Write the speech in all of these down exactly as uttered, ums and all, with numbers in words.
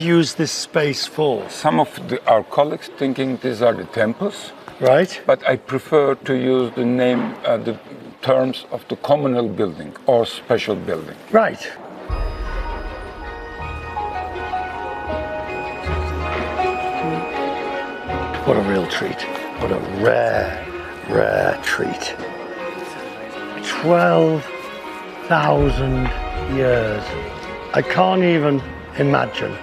use this space for? Some of the, our colleagues thinking these are the temples. Right. But I prefer to use the name, uh, the terms of the communal building or special building. Right. What a real treat. What a rare, rare treat. twelve thousand years. I can't even imagine.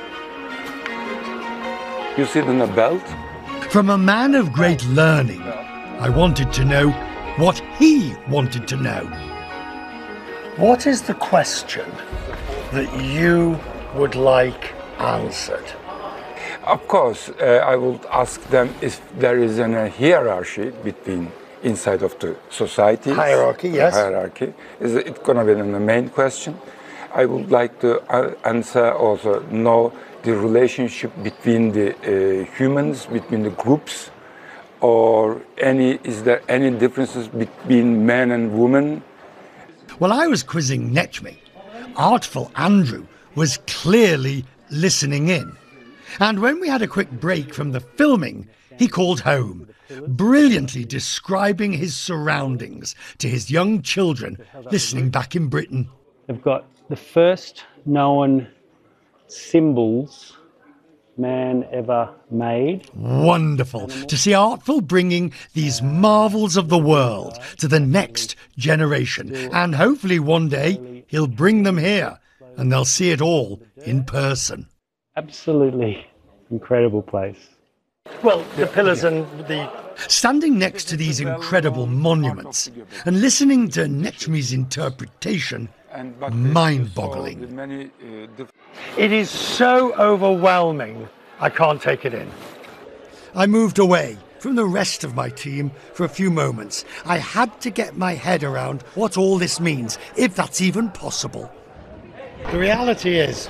You sit in a belt? From a man of great learning, I wanted to know what he wanted to know. What is the question that you would like answered? Of course, uh, I would ask them if there is an, a hierarchy between inside of the society. Hierarchy, yes. Hierarchy. Is it going to be the main question? I would like to answer also know the relationship between the uh, humans, between the groups, or any is there any differences between men and women? While I was quizzing Nechmi, artful Andrew was clearly listening in. And when we had a quick break from the filming, he called home, brilliantly describing his surroundings to his young children listening back in Britain. They've got the first known symbols man ever made. Wonderful to see Artful bringing these marvels of the world to the next generation. And hopefully one day he'll bring them here and they'll see it all in person. Absolutely incredible place. Well, the pillars and the... Standing next to these incredible monuments and listening to Nechmi's interpretation, mind-boggling. It is so overwhelming, I can't take it in. I moved away from the rest of my team for a few moments. I had to get my head around what all this means, if that's even possible. The reality is,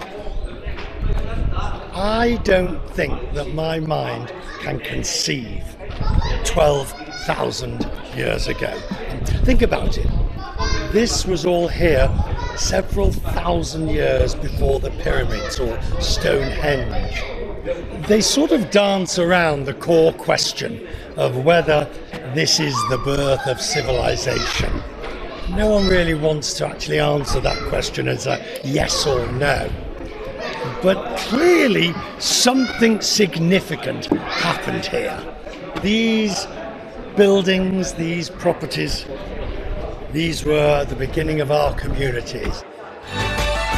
I don't think that my mind can conceive twelve thousand years ago. Think about it. This was all here several thousand years before the pyramids or Stonehenge. They sort of dance around the core question of whether this is the birth of civilization. No one really wants to actually answer that question as a yes or no. But clearly something significant happened here. These buildings, these properties, these were the beginning of our communities.